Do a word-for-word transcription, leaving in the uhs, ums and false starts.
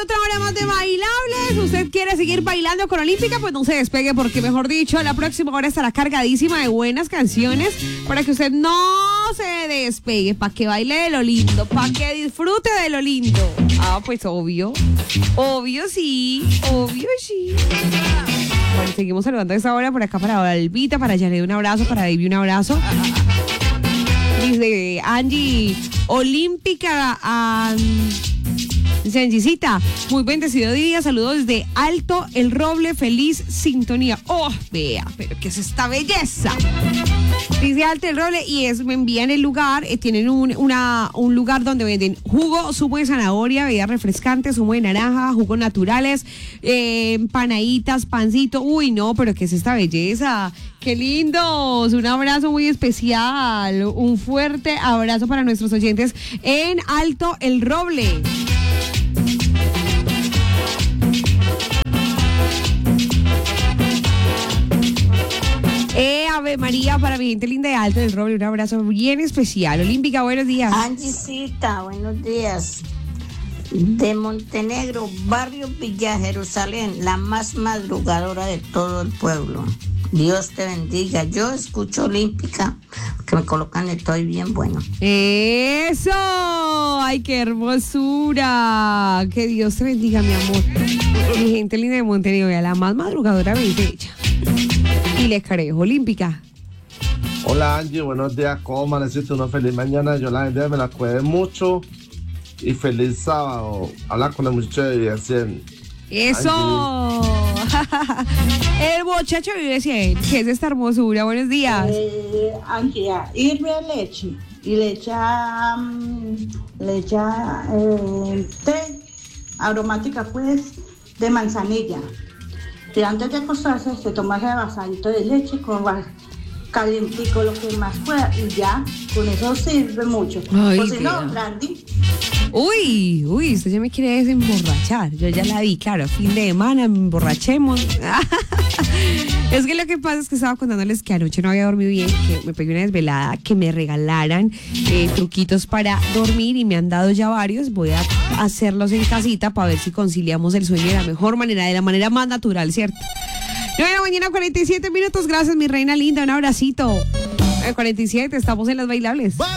Arrancando otra hora más de bailables. ¿Usted quiere seguir bailando con Olímpica? Pues no se despegue porque, mejor dicho, la próxima hora estará cargadísima de buenas canciones para que usted no se despegue, para que baile de lo lindo, para que disfrute de lo lindo. Ah, pues obvio, obvio sí, obvio sí. Bueno, seguimos saludando a esta hora por acá para Albita, para Janet un abrazo, para David un abrazo. Dice Angie, Olímpica, um, dice Angicita, muy bendecido día, saludos desde Alto El Roble, feliz sintonía. Oh, vea, pero ¿qué es esta belleza? Dice Alto El Roble y es, me envían el lugar, eh, tienen un, una, un lugar donde venden jugo, zumo de zanahoria, bebida refrescante, zumo de naranja, jugos naturales, eh, empanaditas, pancito. Uy, no, pero ¿qué es esta belleza? ¡Qué lindos! Un abrazo muy especial, un fuerte abrazo para nuestros oyentes en Alto El Roble. Eh, Ave María, para mi gente linda de Alto del Roble, un abrazo bien especial. Olímpica, buenos días. Angicita, buenos días. De Montenegro, barrio Villa Jerusalén, la más madrugadora de todo el pueblo. Dios te bendiga. Yo escucho Olímpica, que me colocan estoy bien bueno. ¡Eso! ¡Ay, qué hermosura! Que Dios te bendiga, mi amor. Mi gente linda de Montenegro, la más madrugadora, me dice ella. Y le carejo, Olímpica. Hola Angie, buenos días, ¿cómo amaneciste? Una feliz mañana, yo la bendiga, me la cuide mucho y feliz sábado. Habla con el muchacho de Vive cien. ¡Eso! El muchacho Vive cien, ¿qué es esta hermosura? Buenos días. Eh, Angie, hierve leche y le echa, um, le echa eh, té aromática pues de manzanilla. Y antes de acostarse se toma ese vasadito de leche con calientico, lo que más pueda, y ya, con eso sirve mucho. Ay, o si no, tía. brandy. Uy, uy, usted ya me quiere desemborrachar. Yo ya la vi, claro, fin de semana, emborrachemos. Es que lo que pasa es que estaba contándoles que anoche no había dormido bien, que me pegué una desvelada, que me regalaran eh, truquitos para dormir y me han dado ya varios. Voy a hacerlos en casita para ver si conciliamos el sueño de la mejor manera, de la manera más natural, ¿cierto? nueve de la mañana, cuarenta y siete minutos. Gracias, mi reina linda. Un abracito. cuarenta y siete, estamos en las bailables.